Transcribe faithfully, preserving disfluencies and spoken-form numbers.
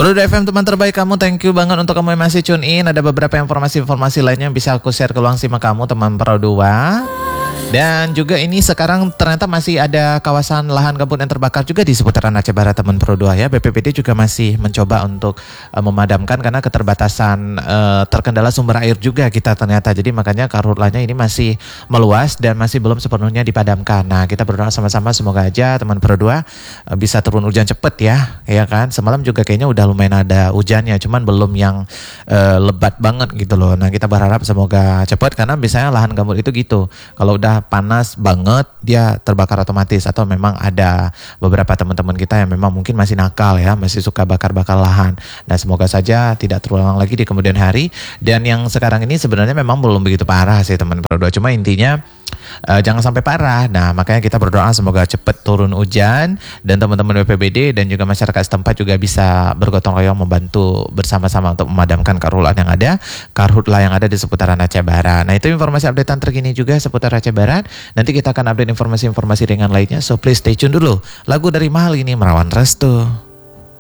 Produk F M teman terbaik kamu, thank you banget untuk kamu yang masih tune in. Ada beberapa informasi-informasi lainnya yang bisa aku share ke ruang simak kamu teman Pro dua. Dan juga ini sekarang ternyata masih ada kawasan lahan gambut yang terbakar juga di seputaran Aceh Barat teman Pro dua ya. B P P D juga masih mencoba untuk uh, memadamkan karena keterbatasan uh, terkendala sumber air juga kita ternyata. Jadi makanya karhutlanya ini masih meluas dan masih belum sepenuhnya dipadamkan. Nah, kita berdoa sama-sama semoga aja teman Pro dua uh, bisa turun hujan cepet ya. Ya kan? Semalam juga kayaknya udah lumayan ada hujannya, cuman belum yang uh, lebat banget gitu loh. Nah, kita berharap semoga cepet karena biasanya lahan gambut itu gitu. Kalau udah panas banget dia terbakar otomatis, atau memang ada beberapa teman-teman kita yang memang mungkin masih nakal ya, masih suka bakar-bakar lahan. Nah, semoga saja tidak terulang lagi di kemudian hari. Dan yang sekarang ini sebenarnya memang belum begitu parah sih teman Pro dua, cuma intinya Uh, jangan sampai parah. Nah, makanya kita berdoa semoga cepat turun hujan dan teman-teman B P B D dan juga masyarakat setempat juga bisa bergotong royong membantu bersama-sama untuk memadamkan karhutla yang ada, karhutla yang ada di seputaran Aceh Barat. Nah, itu informasi updatean terkini juga seputar Aceh Barat. Nanti kita akan update informasi-informasi ringan lainnya. So please stay tune dulu. Lagu dari Mahal ini Merawan Restu.